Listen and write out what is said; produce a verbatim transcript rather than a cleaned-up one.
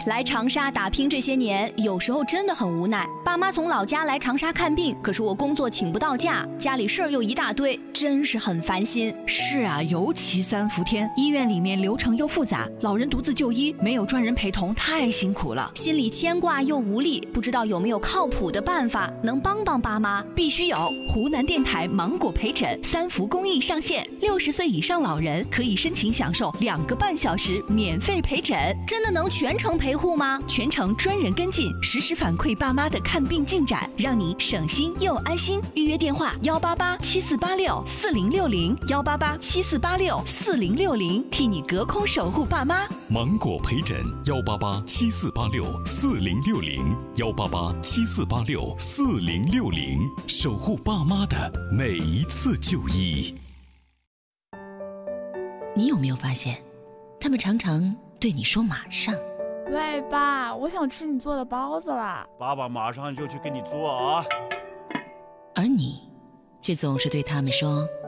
来长沙打拼这些年，有时候真的很无奈。爸妈从老家来长沙看病，可是我工作请不到假，家里事儿又一大堆，真是很烦心。 是啊，尤其三伏天，医院里面流程又复杂，老人独自就医，没有专人陪同，太辛苦了， 心里牵挂又无力，不知道有没有靠谱的办法能帮帮爸妈？ 必须有！湖南电台芒果陪诊三伏公益上线，六十岁以上老人可以申请享受两个半小时免费陪诊。 真的能全程陪护吗？ 全程专人跟进，实时反馈爸妈的看病进展，让你省心又安心。预约电话：幺八八七四八六四零六零，幺八八七四八六四零六零，替你隔空守护爸妈。 芒果陪诊：幺八八七四八六四零六零，幺八八七四八六四零六零，守护爸妈的每一次就医。 你有没有发现，他们常常对你说马上。 喂，爸，我想吃你做的包子啦。 爸爸马上就去给你做啊。 而你却总是对他们说